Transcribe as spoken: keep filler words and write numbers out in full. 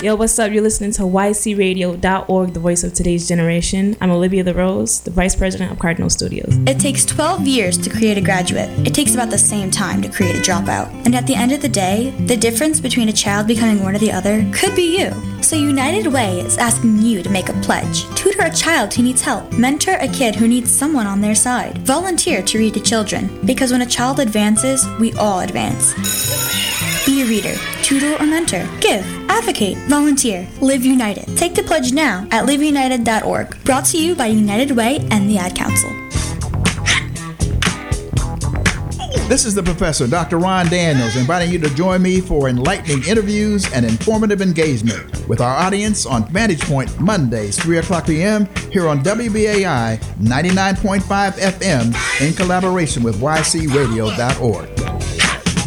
Yo, what's up? You're listening to Y C radio dot org, the voice of today's generation. I'm Olivia LaRose, the Vice President of Cardinal Studios. It takes twelve years to create a graduate. It takes about the same time to create a dropout. And at the end of the day, the difference between a child becoming one or the other could be you. So United Way is asking you to make a pledge. Tutor a child who needs help. Mentor a kid who needs someone on their side. Volunteer to read to children. Because when a child advances, we all advance. Be a reader, tutor or mentor. Give, advocate, volunteer. Live United. Take the pledge now at live united dot org. Brought to you by United Way and the Ad Council. This is the professor, Doctor Ron Daniels, inviting you to join me for enlightening interviews and informative engagement with our audience on Vantage Point Mondays, three o'clock p.m. here on W B A I ninety-nine point five F M in collaboration with Y C radio dot org.